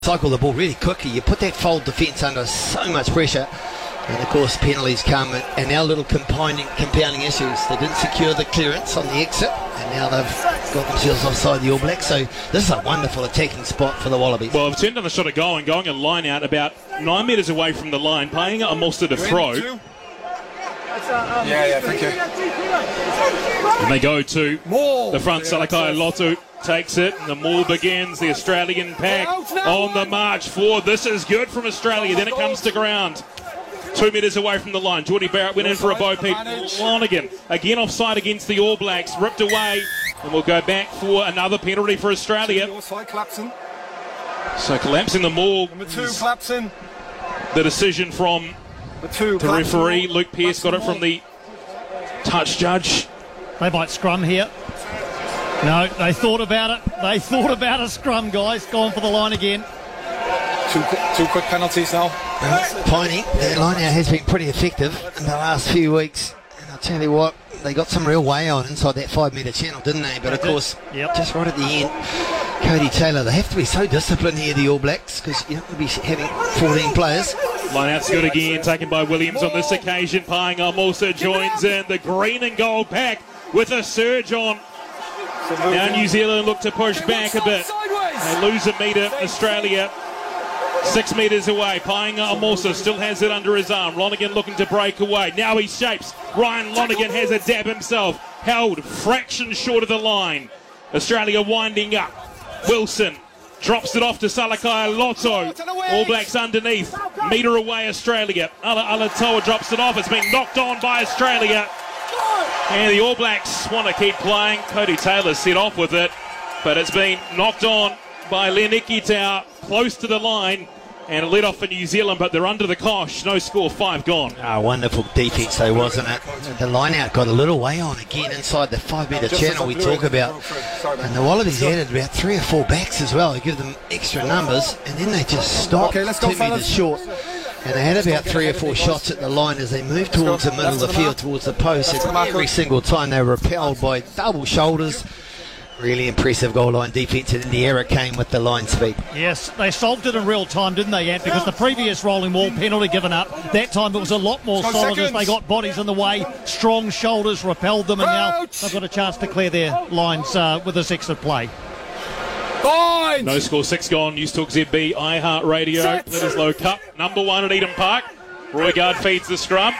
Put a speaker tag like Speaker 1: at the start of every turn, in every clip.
Speaker 1: cycle the ball really quickly. You put that fold defence under so much pressure, and of course penalties come, and our little compounding issues. They didn't secure the clearance on the exit, and now they've got themselves offside the All Blacks. So this is a wonderful attacking spot for the Wallabies.
Speaker 2: Well, they've turned on the shot of going a line out about 9 metres away from the line, paying a Mulster to throw.
Speaker 3: Yeah, thank you.
Speaker 2: And they go to the front. Salakai Lotu takes it, and the maul begins. The Australian pack on the march forward. This is good from Australia. Then it comes to ground. 2 metres away from the line. Geordie Barrett went in for a bow peep. Lonergan again offside against the All Blacks. Ripped away, and we'll go back for another penalty for Australia. So collapsing the maul.
Speaker 3: Number 2, Clapson.
Speaker 2: The decision from the referee. Luke Pearce got it from the touch judge.
Speaker 4: They might scrum here. No, they thought about it. They thought about a scrum, guys. Gone for the line again.
Speaker 3: Two quick penalties now.
Speaker 1: Piney, their line out has been pretty effective in the last few weeks. And I'll tell you what, they got some real way on inside that 5 metre channel, didn't they? But of course, just right at the end, Cody Taylor, they have to be so disciplined here, the All Blacks, because you don't want to be having 14 players.
Speaker 2: Line out's good again, taken by Williams on this occasion. Paenga Mulster joins in. The green and gold pack with a surge on. Now New Zealand look to push back a bit. They lose a metre. Australia 6 metres away. Paenga Mulster still has it under his arm. Lonergan looking to break away. Now he shapes. Ryan Lonergan has a dab himself. Held fraction short of the line. Australia winding up. Wilson drops it off to Salakai Loto. All Blacks underneath. Metre away Australia. Alatoa drops it off. It's been knocked on by Australia. And the All Blacks want to keep playing. Cody Taylor set off with it, but it's been knocked on by Len Ikitau close to the line, and a lead off for New Zealand, but they're under the cosh. No score, 5 gone.
Speaker 1: Wonderful defence though, wasn't it? The line out got a little way on again inside the 5 metre channel we talk about, and the Wallabies added about 3 or 4 backs as well to give them extra numbers, and then they just stopped 2 metres short. And they had about 3 or 4 shots at the line as they moved towards the middle of the field, towards the post. And every single time they were repelled by double shoulders. Really impressive goal line defence, and then the error came with the line speed.
Speaker 4: Yes, they solved it in real time, didn't they, Ant? Because the previous rolling ball penalty given up, that time it was a lot more solid as they got bodies in the way, strong shoulders repelled them, and now they've got a chance to clear their lines with this extra play.
Speaker 2: No score, 6 gone. News Talk ZB, iHeart Radio, Bledisloe Cup, number 1 at Eden Park. Roigard feeds the scrum.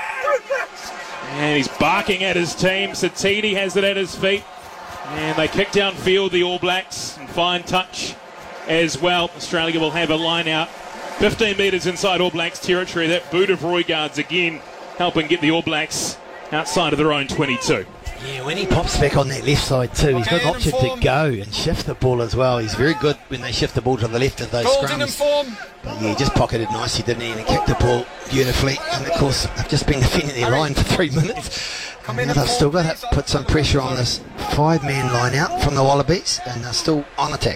Speaker 2: And he's barking at his team. Satini has it at his feet. And they kick downfield, the All Blacks, and fine touch as well. Australia will have a line out 15 metres inside All Blacks territory. That boot of Roigard's again helping get the All Blacks outside of their own 22.
Speaker 1: Yeah, when he pops back on that left side too, he's got an option to go and shift the ball as well. He's very good when they shift the ball to the left of those scrums. But yeah, he just pocketed nicely, didn't he? And he kicked the ball beautifully. And of course, they've just been defending their line for 3 minutes. And now they've still got to put some pressure on this 5-man line out from the Wallabies, and they're still on attack.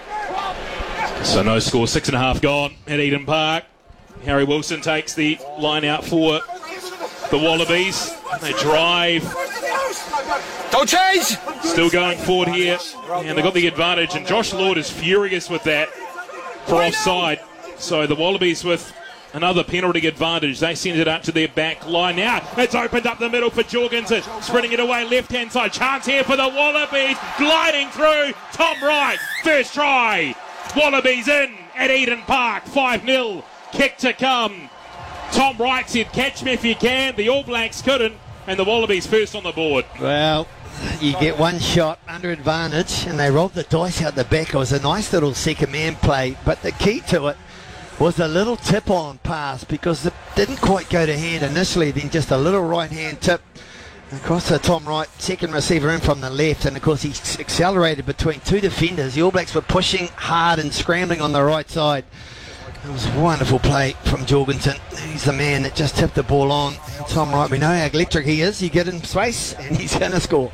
Speaker 2: So no score, 6.5 gone at Eden Park. Harry Wilson takes the line out for the Wallabies. They drive.
Speaker 3: Don't change!
Speaker 2: Still going forward here, and they've got the advantage, and Josh Lord is furious with that for offside. So the Wallabies with another penalty advantage. They send it out to their back line now. It's opened up the middle for Jorgensen, sprinting it away left-hand side. Chance here for the Wallabies, gliding through. Tom Wright, first try. Wallabies in at Eden Park, 5-0. Kick to come. Tom Wright said, catch me if you can. The All Blacks couldn't, and the Wallabies first on the board.
Speaker 1: Well, you get one shot under advantage, and they rolled the dice out the back. It was a nice little second man play, but the key to it was a little tip-on pass, because it didn't quite go to hand initially, then just a little right-hand tip across to Tom Wright, second receiver in from the left, and of course he accelerated between 2 defenders. The All Blacks were pushing hard and scrambling on the right side. It was a wonderful play from Jorgensen. He's the man that just tipped the ball on. And Tom Wright, we know how electric he is. You get in space and he's going to score.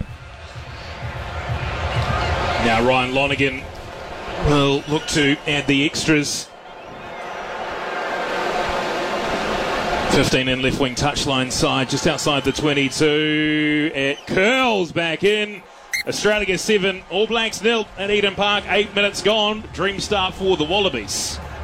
Speaker 2: Now Ryan Lonergan will look to add the extras. 15 in left wing touchline side, just outside the 22. It curls back in. Australia 7, All Blacks 0 at Eden Park. 8 minutes gone. Dream start for the Wallabies.